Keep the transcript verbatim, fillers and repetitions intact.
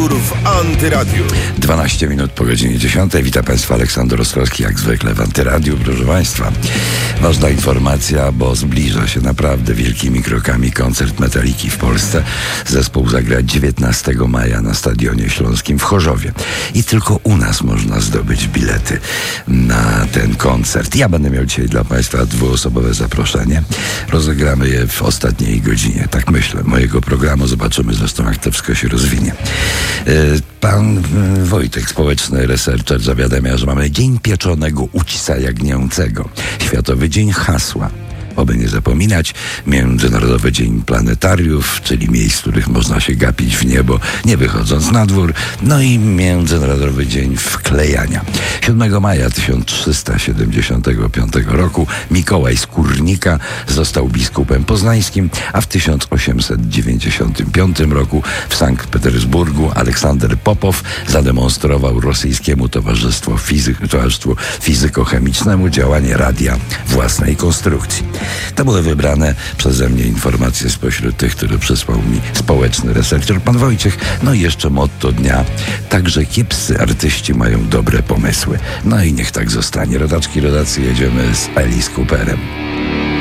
wieczór w Antyradiu. dwanaście minut po godzinie dziesiątej. Witam Państwa, Aleksander Ostrowski, jak zwykle w Antyradiu. Proszę Państwa, ważna informacja, bo zbliża się naprawdę wielkimi krokami koncert Metaliki w Polsce. Zespół zagra dziewiętnastego maja na Stadionie Śląskim w Chorzowie. I tylko u nas można zdobyć bilety na ten koncert. Ja będę miał dzisiaj dla Państwa dwuosobowe zaproszenie. Rozegramy je w ostatniej godzinie. Tak myślę, mojego programu. Zobaczymy zresztą, jak to wszystko się rozwinie. Pan Wojtek, społeczny researcher, zawiadamia, że mamy Dzień Pieczonego Ućsa Jagnięcego, Światowy Dzień Hasła, oby nie zapominać, Międzynarodowy Dzień Planetariów, czyli miejsc, w których można się gapić w niebo, nie wychodząc na dwór, no i Międzynarodowy Dzień Wklejania. siódmego maja tysiąc trzysta siedemdziesiątego piątego roku Mikołaj z Kórnika został biskupem poznańskim, a w tysiąc osiemset dziewięćdziesiątym piątym roku w Sankt Petersburgu Aleksander Popow zademonstrował rosyjskiemu Towarzystwu, Fizy- Towarzystwu Fizyko-Chemicznemu działanie radia własnej konstrukcji. To były wybrane przeze mnie informacje spośród tych, które przysłał mi społeczny researcher pan Wojciech. No i jeszcze motto dnia. Także kiepscy artyści mają dobre pomysły. No i niech tak zostanie. Rodaczki, rodacy, jedziemy z Alice Cooperem.